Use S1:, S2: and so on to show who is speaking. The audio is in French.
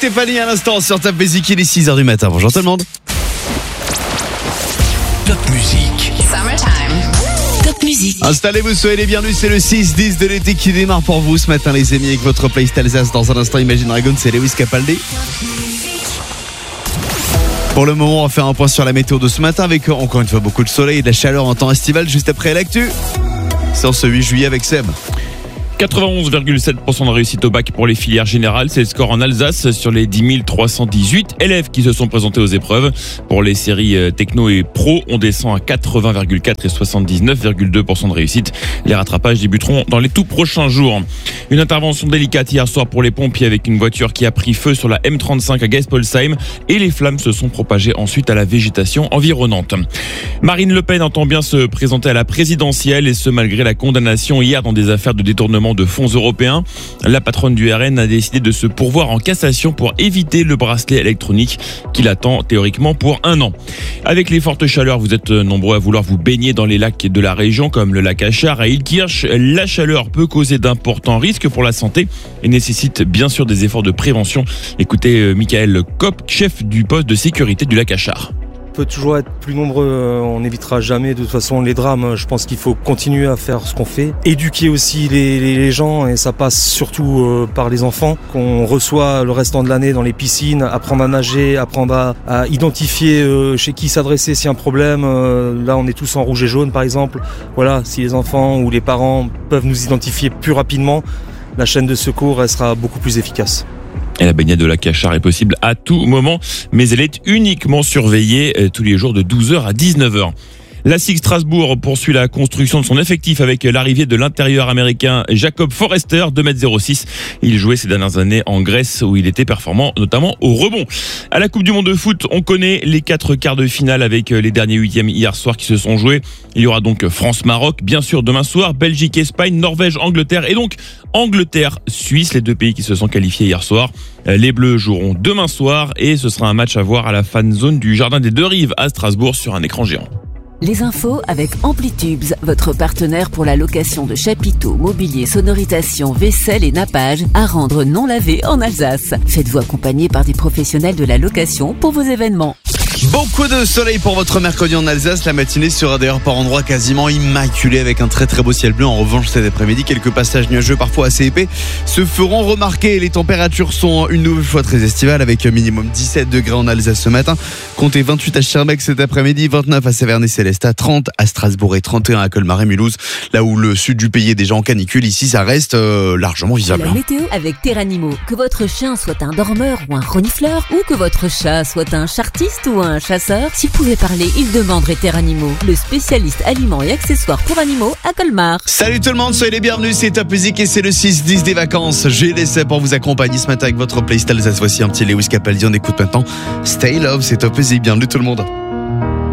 S1: Stéphanie à l'instant sur Top Music, il est 6h du matin. Bonjour tout le monde.
S2: Top Music.
S3: Summertime. Top Music.
S1: Installez-vous, soyez les bienvenus, c'est le 6-10 de l'été qui démarre pour vous ce matin les amis avec votre playlist Alsace. Dans un instant, Imagine Dragons, c'est Lewis Capaldi. Pour le moment, on va faire un point sur la météo de ce matin avec encore une fois beaucoup de soleil et de la chaleur en temps estival juste après l'actu. C'est en ce 8 juillet avec Seb.
S4: 91,7% de réussite au bac pour les filières générales. C'est le score en Alsace sur les 10 318 élèves qui se sont présentés aux épreuves. Pour les séries techno et pro, on descend à 80,4 et 79,2% de réussite. Les rattrapages débuteront dans les tout prochains jours. Une intervention délicate hier soir pour les pompiers avec une voiture qui a pris feu sur la M35 à Geispolsheim et les flammes se sont propagées ensuite à la végétation environnante. Marine Le Pen entend bien se présenter à la présidentielle et ce malgré la condamnation hier dans des affaires de détournement de fonds européens. La patronne du RN a décidé de se pourvoir en cassation pour éviter le bracelet électronique qu'il attend théoriquement pour 1 an. Avec les fortes chaleurs, vous êtes nombreux à vouloir vous baigner dans les lacs de la région comme le lac Achar à Illkirch. La chaleur peut causer d'importants risques pour la santé et nécessite bien sûr des efforts de prévention. Écoutez Michael Kopp, chef du poste de sécurité du lac Achar.
S5: On peut toujours être plus nombreux, on n'évitera jamais de toute façon les drames. Je pense qu'il faut continuer à faire ce qu'on fait. Éduquer aussi les gens et ça passe surtout par les enfants qu'on reçoit le restant de l'année dans les piscines, apprendre à nager, apprendre à identifier chez qui s'adresser s'il y a un problème. Là on est tous en rouge et jaune par exemple. Voilà, si les enfants ou les parents peuvent nous identifier plus rapidement, la chaîne de secours elle sera beaucoup plus efficace.
S4: Et la baignade de lac Achar est possible à tout moment, mais elle est uniquement surveillée tous les jours de 12h à 19h. La SIG Strasbourg poursuit la construction de son effectif avec l'arrivée de l'intérieur américain Jacob Forrester, 2,06 m. Il jouait ces dernières années en Grèce où il était performant, notamment au rebond. À la Coupe du Monde de foot, on connaît les 4 quarts de finale avec les derniers 8e hier soir qui se sont joués. Il y aura donc France-Maroc, bien sûr demain soir, Belgique-Espagne, Norvège-Angleterre et donc Angleterre-Suisse, les 2 pays qui se sont qualifiés hier soir. Les Bleus joueront demain soir et ce sera un match à voir à la fan zone du Jardin des Deux Rives à Strasbourg sur un écran géant.
S3: Les infos avec Amplitubes, votre partenaire pour la location de chapiteaux, mobilier, sonorisation, vaisselle et nappage à rendre non lavé en Alsace. Faites-vous accompagner par des professionnels de la location pour vos événements.
S1: Beaucoup de soleil pour votre mercredi en Alsace. La matinée sera d'ailleurs par endroits quasiment immaculée avec un très très beau ciel bleu. En revanche, cet après-midi, quelques passages nuageux parfois assez épais se feront remarquer. Les températures sont une nouvelle fois très estivales avec minimum 17 degrés en Alsace ce matin. Comptez 28 à Schaerbeek cet après-midi, 29 à Saverne-et-Célestat, 30 à Strasbourg et 31 à Colmar et Mulhouse. Là où le sud du pays est déjà en canicule, ici ça reste largement vivable.
S3: La météo avec Terranimo. Que votre chien soit un dormeur ou un renifleur ou que votre chat soit un chartiste ou un chasseur, s'il pouvait parler, il demanderait Terranimo, le spécialiste aliments et accessoires pour animaux à Colmar.
S1: Salut tout le monde, soyez les bienvenus, c'est Top Music et c'est le 6-10 des vacances. J'ai laissé pour vous accompagner ce matin avec votre playlist Alsace. Voici un petit Lewis Capaldi, on écoute maintenant Stay Love, c'est Top Music, bienvenue tout le monde.